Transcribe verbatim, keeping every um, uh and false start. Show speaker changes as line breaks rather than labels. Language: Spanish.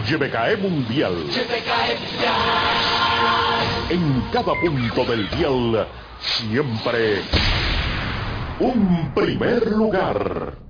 Y B K E Mundial. En cada punto del dial, siempre un primer lugar.